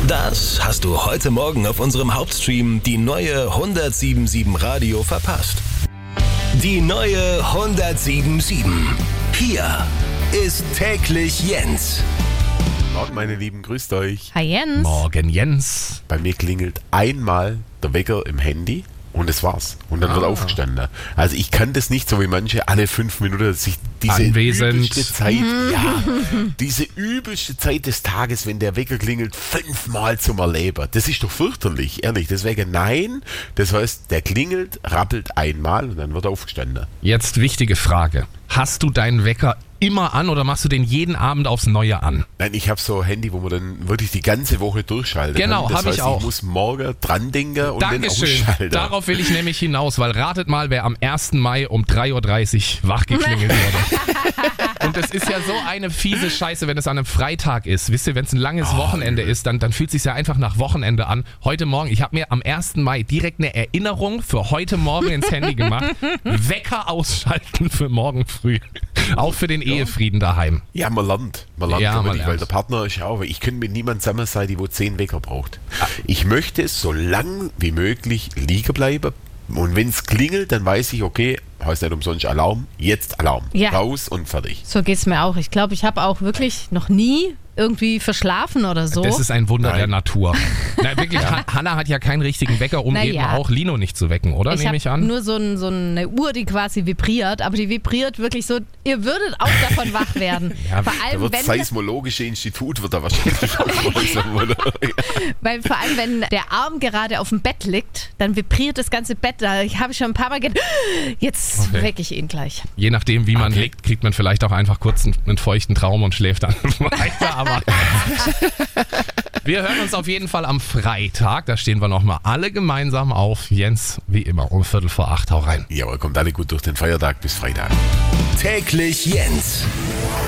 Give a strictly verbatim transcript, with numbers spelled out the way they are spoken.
Das hast du heute Morgen auf unserem Hauptstream die neue hundertsieben Komma sieben Radio verpasst. Die neue hundertsieben Komma sieben. Hier ist täglich Jens. Morgen, meine Lieben, grüßt euch. Hi Jens. Morgen, Jens. Bei mir klingelt einmal der Wecker im Handy und das war's. Und dann Ah. wird aufgestanden. Also ich kann das nicht so wie manche alle fünf Minuten sich diese Anwesend. übelste Zeit, ja, diese übelste Zeit des Tages, wenn der Wecker klingelt, fünfmal zum Erleben. Das ist doch fürchterlich, ehrlich. Deswegen nein. Das heißt, der klingelt, rappelt einmal und dann wird er aufgestanden. Jetzt wichtige Frage. Hast du deinen Wecker immer an oder machst du den jeden Abend aufs Neue an? Nein, ich habe so ein Handy, wo man dann wirklich die ganze Woche durchschalten Genau, kann. Das hab ich heißt, auch. Ich muss morgen dran denken und dann Dankeschön. ausschalten. Darauf will ich nämlich hinaus, weil ratet mal, wer am ersten Mai um drei Uhr dreißig wach geklingelt wurde. Und das ist ja so eine fiese Scheiße, wenn es an einem Freitag ist. Wisst ihr, wenn es ein langes Oh, Wochenende ist, dann, dann fühlt es sich ja einfach nach Wochenende an. Heute Morgen, ich habe mir am ersten Mai direkt eine Erinnerung für heute Morgen ins Handy gemacht. Wecker ausschalten für morgen früh. Auch für den Ehefrieden daheim. Ja, man lernt. Man lernt, Ja, man wirklich, weil lernt. der Partner ist ja auch, ich könnte mit niemandem zusammen sein, die wo zehn Wecker braucht. Ich möchte so lang wie möglich liegen bleiben. Und wenn es klingelt, dann weiß ich, okay, heißt nicht umsonst Alarm, jetzt Alarm. Ja. Raus und fertig. So geht's mir auch. Ich glaube, ich habe auch wirklich noch nie irgendwie verschlafen oder so. Das ist ein Wunder Nein. der Natur. Na, wirklich, Han- Hanna hat ja keinen richtigen Wecker, um Na eben ja. auch Lino nicht zu wecken, oder? ich Nehme habe ich an. nur so, ein, so eine Uhr, die quasi vibriert, aber die vibriert wirklich so, ihr würdet auch davon wach werden. Ja, vor Da allem, wird das wenn, Seismologische Institut wird da wahrscheinlich aufmerksam, oder? weil vor allem, wenn der Arm gerade auf dem Bett liegt, dann vibriert das ganze Bett. Da habe ich schon ein paar Mal gedacht, jetzt Okay. wecke ich ihn gleich. Je nachdem, wie man Okay. liegt, kriegt man vielleicht auch einfach kurz einen, einen feuchten Traum und schläft dann weiter. Aber wir hören uns auf jeden Fall am Freitag. Da stehen wir nochmal alle gemeinsam auf. Jens, wie immer, um Viertel vor acht. Hau rein. Ja, aber kommt alle gut durch den Feiertag bis Freitag. Täglich Jens.